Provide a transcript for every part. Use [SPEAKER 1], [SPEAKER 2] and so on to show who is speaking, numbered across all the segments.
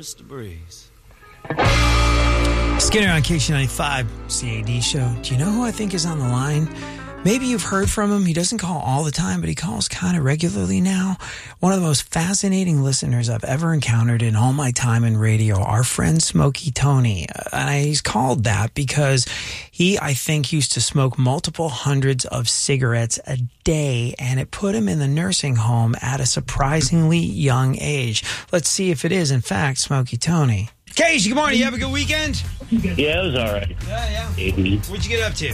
[SPEAKER 1] Mr. Breeze.
[SPEAKER 2] Skinner on KC95 CAD show. Do you know who I think is on the line? Maybe you've heard from him. He doesn't call all the time, but he calls kind of regularly now. One of the most fascinating listeners I've ever encountered in all my time in radio, our friend Smokey Tony. And he's called that because he, I think, used to smoke multiple hundreds of cigarettes a day, and it put him in the nursing home at a surprisingly young age. Let's see if it is, in fact, Smokey Tony. Casey, good morning. You have a good weekend?
[SPEAKER 3] Yeah, it was all right.
[SPEAKER 2] Yeah. What'd you get up to?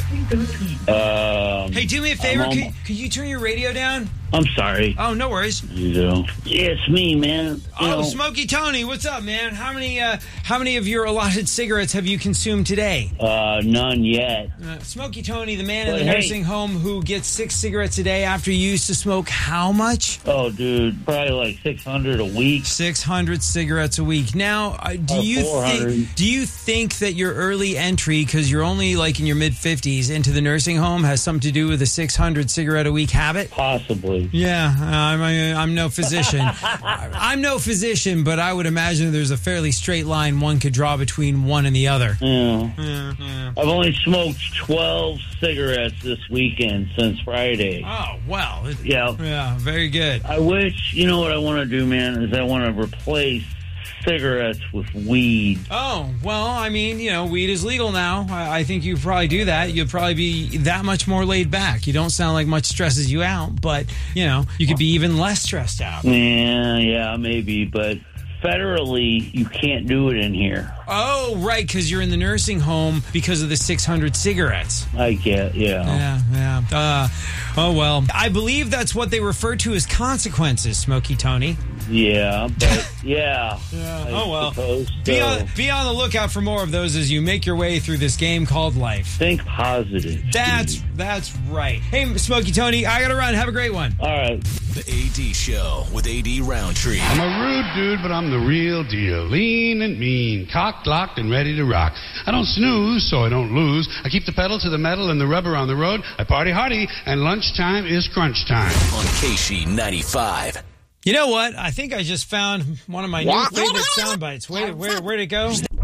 [SPEAKER 2] Hey, do me a favor. Could you turn your radio down?
[SPEAKER 3] I'm sorry.
[SPEAKER 2] Oh, no worries.
[SPEAKER 3] You know. Yeah, it's me, man.
[SPEAKER 2] Smokey Tony, what's up, man? How many of your allotted cigarettes have you consumed today?
[SPEAKER 3] None yet.
[SPEAKER 2] Smokey Tony, the man in the nursing home who gets 6 cigarettes a day after you used to smoke how much?
[SPEAKER 3] Oh, dude, probably like 600 a week.
[SPEAKER 2] 600 cigarettes a week. Now, do you think that your early entry, because you're only like in your mid-50s, into the nursing home has something to do with a 600 cigarette a week habit?
[SPEAKER 3] Possibly.
[SPEAKER 2] Yeah, I'm no physician. I'm no physician, but I would imagine there's a fairly straight line one could draw between one and the other.
[SPEAKER 3] Yeah. I've only smoked 12 cigarettes this weekend since Friday.
[SPEAKER 2] Oh, well.
[SPEAKER 3] Yeah,
[SPEAKER 2] very good.
[SPEAKER 3] I wish, you know what I want to do, man, is I want to replace cigarettes with weed.
[SPEAKER 2] Oh, well, I mean, weed is legal now. I think you probably do that. You'd probably be that much more laid back. You don't sound like much stresses you out, but, you could be even less stressed out.
[SPEAKER 3] Yeah, maybe, but federally, you can't do it in here.
[SPEAKER 2] Oh, right, because you're in the nursing home because of the 600 cigarettes.
[SPEAKER 3] I get, yeah.
[SPEAKER 2] Yeah. Oh, well, I believe that's what they refer to as consequences, Smokey Tony.
[SPEAKER 3] Yeah, but yeah.
[SPEAKER 2] Oh, well. Be on the lookout for more of those as you make your way through this game called life.
[SPEAKER 3] Think positive.
[SPEAKER 2] That's right. Hey, Smokey Tony, I got to run. Have a great one.
[SPEAKER 3] All right.
[SPEAKER 1] The AD Show with AD Roundtree.
[SPEAKER 4] I'm a rude dude, but I'm the real deal. Lean and mean, cocked, locked, and ready to rock. I don't snooze, so I don't lose. I keep the pedal to the metal and the rubber on the road. I party hardy, and lunchtime is crunch time.
[SPEAKER 1] On KC95.
[SPEAKER 2] You know what? I think I just found one of my new favorite sound bites. Where'd it go?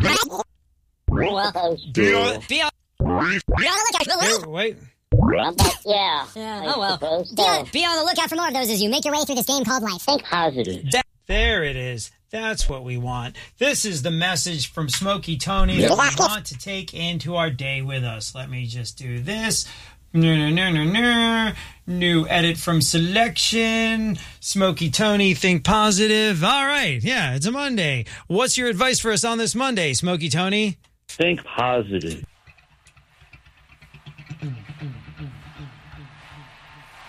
[SPEAKER 2] Wait.
[SPEAKER 5] Yeah. Oh, well. Be on the lookout for more of those as you make your way through this game called life. Think positive.
[SPEAKER 2] There it is. That's what we want. This is the message from Smokey Tony that we want to take into our day with us. Let me just do this. New edit from selection. Smokey Tony, think positive. All right. Yeah, it's a Monday. What's your advice for us on this Monday, Smokey Tony?
[SPEAKER 3] Think positive.